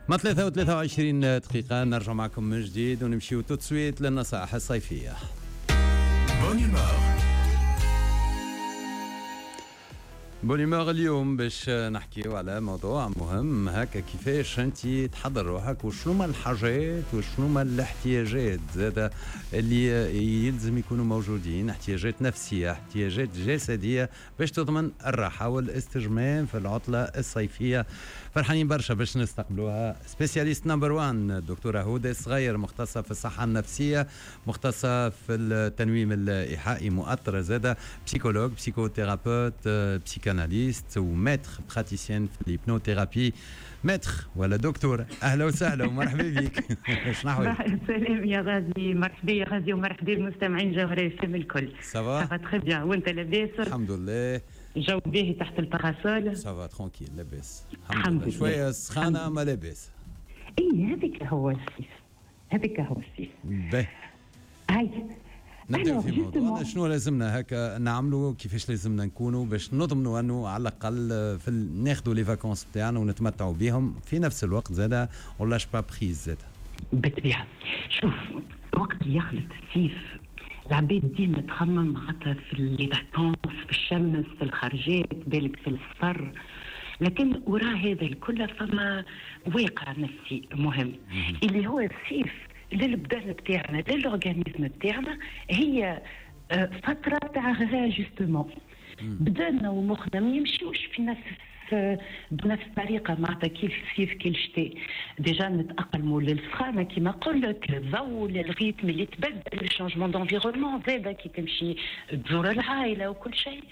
ما 23 دقيقة نرجع معكم من جديد ونمشيو تسويت للنصائح الصيفية. بونيمور اليوم باش نحكيو على موضوع مهم هكا، كيفاش انت تحضر روحك وشنو ما الحاجات وشنو ما الاحتياجات زادا اللي يلزم يكونوا موجودين، احتياجات نفسية احتياجات جسدية باش تضمن الراحة والاستجمام في العطلة الصيفية. فرحانين برشا باش نستقبلوها سبيسياليست نمبر 1 الدكتورة هدى صغير، مختصة في الصحة النفسية، مختصة في التنويم الإيحائي، مؤطرة زادا، بسيكولوج، بسيكوثيرابوت، بسيكاناليست وماتر براتيسيان في الهيبنوثيرابي. ماتر ولا دكتور، اهلا وسهلا ومرحبا بك. شنو سلام يا غازي، مرحبا يا غازي ومرحبا بالمستمعين جوهري فم الكل. سافا تري بيان، وانت لاباس؟ الحمد لله. جو باهي تحت الباراسول؟ سافا ترونكيل لاباس الحمد لله. شويه سخانه ما لاباس. اي هذيك هو الصيف، هذيك هو الصيف. باهي هاي نبداو في موضوعنا. شنو لازمنا هكا نعملوا، كيفاش لازمنا نكونوا باش نضمنوا انه على الاقل في ناخذوا لي فاكونس بتاعنا ونتمتعوا بهم في نفس الوقت زاده ولا با بريز زاده. بالطبيعه شوف، وقت يخلط الصيف العباد ديما تخمم معناتها في لي فاكونس، في الشمس، في الخرجات، بالك في الصفر، لكن وراء هذا الكل فما واقع نفسي مهم اللي هو الصيف للبدن بتاعنا، للأورجانيزم بتاعنا. هي فترة تاع جوستومون بدنا ومخنا ما يمشيوش في بنفس الطريقة معناتها كيف الصيف كي الشتاء. ديجا نتأقلموا للسخانة كما قلت، للضوء، للريتم اللي تبدل، الشانجمون دونفيرونمون زادا كي تمشي تزور العائلة وكل شيء.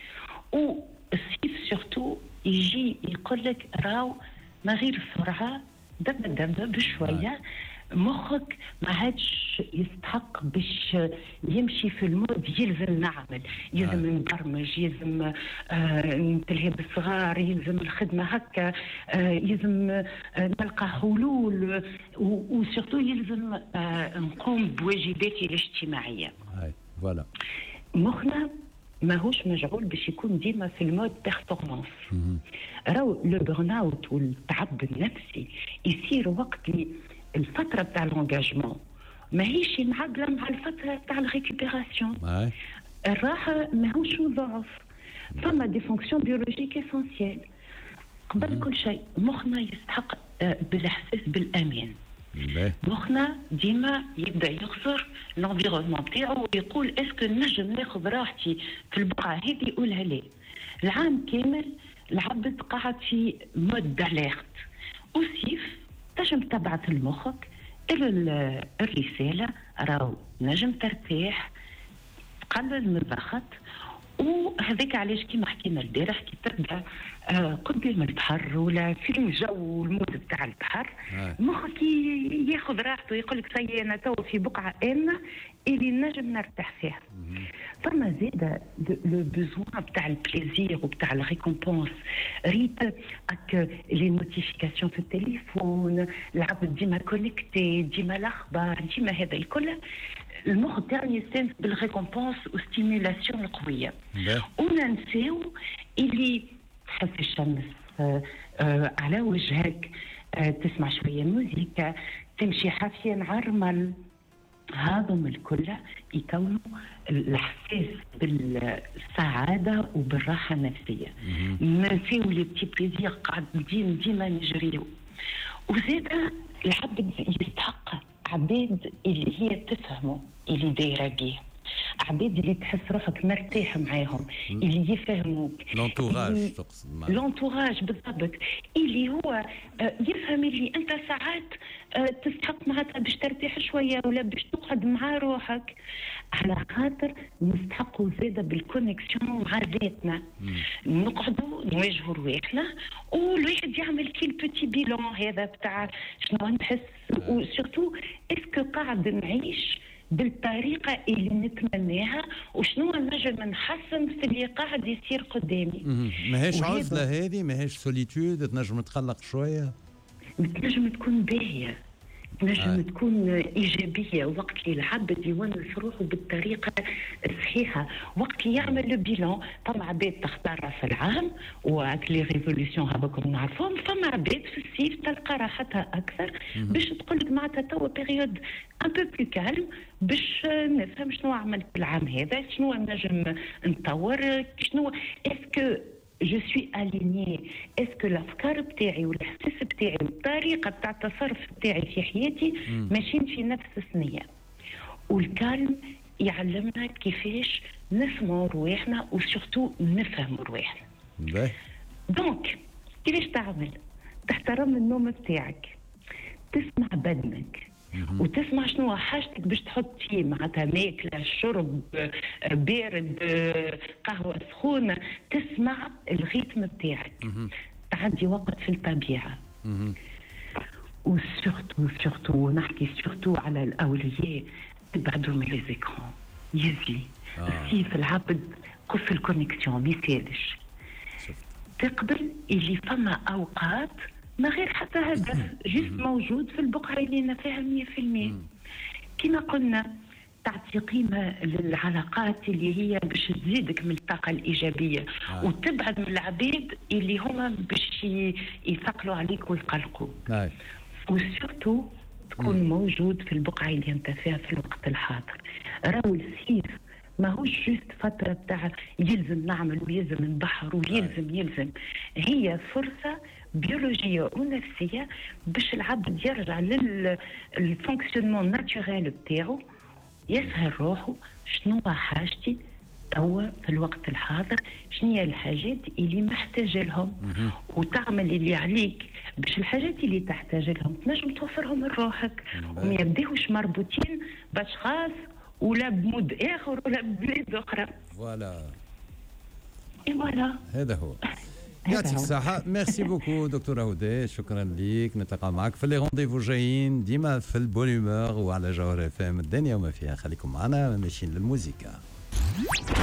والصيف سورتو يجي يقول لك راو ما غير السرعة، دب بشوية مخك ما عادش يستحق باش يمشي في المود. يلزم نعمل، يلزم نبرمج، يلزم نتلهي بالصغار، يلزم الخدمة هكا، يلزم نلقى حلول، وسورتو يلزم نقوم بواجباتي الاجتماعية. فوالا مخنا ماهوش مجعول باش يكون ديما في المود بيرفورمانس. راهو لو بيرن اوت والتعب النفسي يصير وقت اللي الفترة بتاع الانجاجمون ماهيش معادلة مع الفترة بتاع الريكوبيراسيون. الراحة ماهوش ضعف، فما دي فونكسيون بيولوجيك اسونسيال. قبل كل شيء مخنا يستحق بالاحساس بالامان. مخنا ديما يبدا يخسر الانفيرونمون بتاعو ويقول اسكو نجم ناخذ راحتي في البقعه هذه يقولها ليه. العام كامل العبد قاعد في مود داليرت، وصيف تنجم تبعث لمخك الرساله راهو نجم ترتاح، تقلل من الضغط. وهذاك علاش كيما حكينا البارح كي تبدا قدام البحر ولا في الجو المود بتاع البحر، مخك ياخذ راحته، يقول لك سي انا تو في بقعه امنه اللي نجم نرتاح فيها. فما زاده لو بوزوان بتاع البليزير وبتاع الريكومبونس، ريت اك لي نوتيفيكاسيون في التليفون، العبد ديما كونيكتي، ديما الاخبار، ديما هذا الكل. المخ تاعي يستانس بالريكومبونس وستيمولاسيون القويه. وننساو اللي تحس الشمس على وجهك، تسمع شويه موسيقى، تمشي حافيه نعرمل، هذم الكل يكونوا الاحساس بالسعاده وبالراحه النفسيه. ننساو لي بتي بليزير قاعدين ديما نجريو. وزاده العبد يستحق عباد اللي هي تفهمه اللي دايره بيه، عباد اللي تحس روحك مرتاح معاهم، اللي يفهموك. لونتوراج تقصد؟ لونتوراج بالضبط، اللي هو يفهم اللي انت ساعات تستحق معناتها باش ترتاح شويه ولا باش تقعد مع روحك، على خاطر نستحقوا زاده بالكونيكسيون مع ذاتنا. نقعدوا نواجهوا رواحنا والواحد يعمل كي البوتي بيلون هذا بتاع شنو نحس، وسورتو اسكو قاعد نعيش بالطريقة اللي نتمناها، وشنو نجم نحسن في اللي قاعد يصير قدامي. ماهيش عزلة هذه، ماهيش سوليتود، تنجم تقلق شوية، تنجم تكون باهية. نجم تكون إيجابية وقت اللي العبد يونس روحه بالطريقة الصحيحة، وقت اللي يعمل لو بيلون. فما عباد تختار راس العام وقت لي ريفوليسيون هذوكم نعرفهم، فما عباد في الصيف تلقى راحتها أكثر باش تقول لك معناتها توا بيريود ان بو بلو كالم باش نفهم شنو عملت العام هذا، شنو نجم نطور، شنو اسكو je suis alignée. Est-ce que الافكار بتاعي والاحساس بتاعي والطريقه بتاع التصرف بتاعي في حياتي ماشيين في نفس الثنيه. والكالم يعلمنا كيفاش نسمع رواحنا وسورتو نفهم رواحنا. دونك كيفاش تعمل؟ تحترم النوم بتاعك، تسمع بدنك وتسمع شنو حاجتك باش تحط فيه، معناتها ماكله، شرب، بارد، قهوه سخونه، تسمع الريتم بتاعك، تعدي وقت في الطبيعه. وسورتو نحكي سورتو على الاولياء، تبعدوا من لي زيكرون. يزي السيف العبد قص الكونيكسيون ما يسالش. تقبل اللي فما اوقات ما غير حتى هدف، جيست موجود في البقعة اللي أنا فيها 100%. كما قلنا تعطي قيمة للعلاقات اللي هي باش تزيدك من الطاقة الإيجابية وتبعد من العباد اللي هما باش يثقلوا عليك ويقلقوا. وسورتو تكون موجود في البقعة اللي أنت فيها في الوقت الحاضر. راهو السيف ماهوش جست فترة بتاع يلزم نعمل ويلزم نبحر ويلزم هي فرصة بيولوجية ونفسية باش العبد يرجع للفونكسيونمون ناتشورال بتاعه، يسهل روحه شنو حاجتي توا في الوقت الحاضر، شنو هي الحاجات اللي محتاج لهم، وتعمل اللي عليك باش الحاجات اللي تحتاج لهم تنجم توفرهم لروحك وما يبداوش مربوطين باشخاص ولا بمود اخر ولا ببلاد اخرى. فوالا هذا هو. يعطيك الصحة. ميرسي بوكو دكتورة هدى، شكرا ليك. نتلاقى معك في لي رونديفو جايين ديما في البوليمور وعلى جوهر FM الدنيا وما فيها. خليكم معنا ماشيين للموسيقى.